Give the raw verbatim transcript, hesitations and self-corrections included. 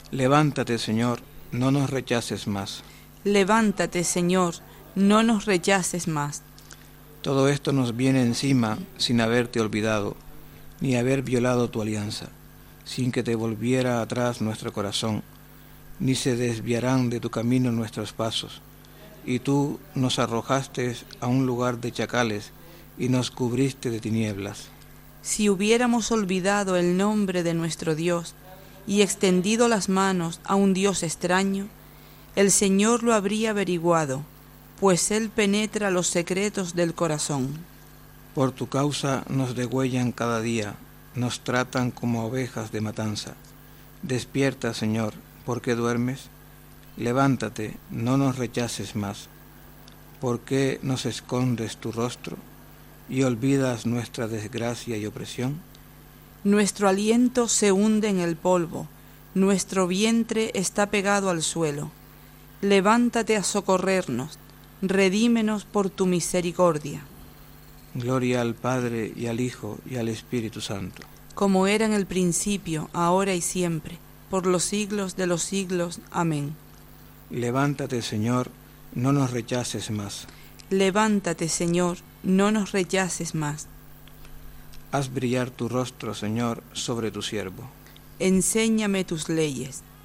Levántate, Señor, no nos rechaces más. Levántate, Señor, no nos rechaces más. Todo esto nos viene encima sin haberte olvidado, ni haber violado tu alianza, sin que te volviera atrás nuestro corazón, ni se desviarán de tu camino nuestros pasos. Y tú nos arrojaste a un lugar de chacales y nos cubriste de tinieblas. Si hubiéramos olvidado el nombre de nuestro Dios y extendido las manos a un Dios extraño, el Señor lo habría averiguado, pues Él penetra los secretos del corazón. Por tu causa nos degüellan cada día, nos tratan como ovejas de matanza. Despierta, Señor, ¿por qué duermes? Levántate, no nos rechaces más. ¿Por qué nos escondes tu rostro y olvidas nuestra desgracia y opresión? Nuestro aliento se hunde en el polvo, nuestro vientre está pegado al suelo. Levántate a socorrernos, redímenos por tu misericordia. Gloria al Padre, y al Hijo, y al Espíritu Santo. Como era en el principio, ahora y siempre, por los siglos de los siglos. Amén. Levántate, Señor, no nos rechaces más. Levántate, Señor, no nos rechaces más. Haz brillar tu rostro, Señor, sobre tu siervo. Enséñame tus leyes.